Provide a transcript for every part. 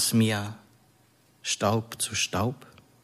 aus mir Staub zu Staub?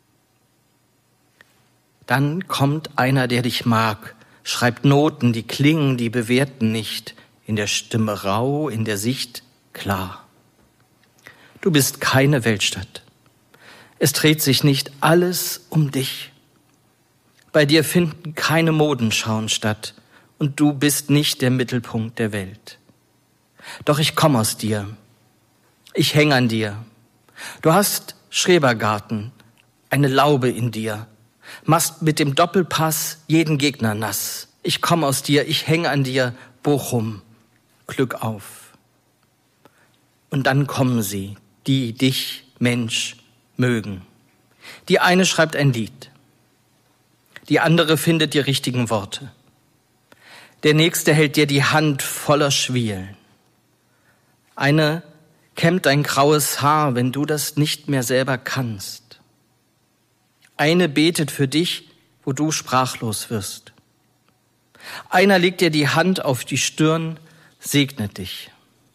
Dann kommt einer, der dich mag, schreibt Noten, die klingen, die bewerten nicht, in der Stimme rau, in der Sicht klar. Du bist keine Weltstadt. Es dreht sich nicht alles um dich. Bei dir finden keine Modenschauen statt und du bist nicht der Mittelpunkt der Welt. Doch ich komme aus dir. Ich hänge an dir. Du hast Schrebergarten, eine Laube in dir, machst mit dem Doppelpass jeden Gegner nass. Ich komme aus dir, ich hänge an dir, Bochum, Glück auf. Und dann kommen sie, die dich, Mensch, mögen. Die eine schreibt ein Lied, die andere findet die richtigen Worte. Der nächste hält dir die Hand voller Schwielen. Eine kämmt dein graues Haar, wenn du das nicht mehr selber kannst. Eine betet für dich, wo du sprachlos wirst. Einer legt dir die Hand auf die Stirn, segnet dich.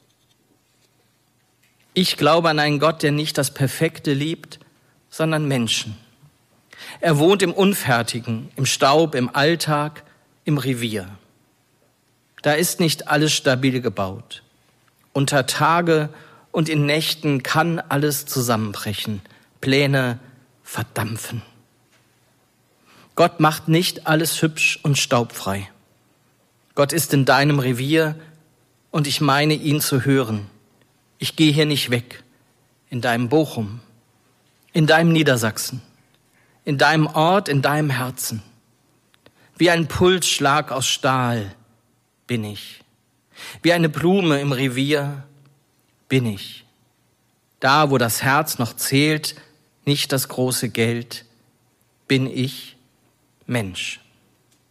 Ich glaube an einen Gott, der nicht das Perfekte liebt, sondern Menschen. Er wohnt im Unfertigen, im Staub, im Alltag, im Revier. Da ist nicht alles stabil gebaut. Unter Tage und in Nächten kann alles zusammenbrechen, Pläne verdampfen. Gott macht nicht alles hübsch und staubfrei. Gott ist in deinem Revier und ich meine, ihn zu hören. Ich gehe hier nicht weg, in deinem Bochum, in deinem Niedersachsen, in deinem Ort, in deinem Herzen. Wie ein Pulsschlag aus Stahl bin ich. Wie eine Blume im Revier bin ich. Da, wo das Herz noch zählt, nicht das große Geld, bin ich Mensch.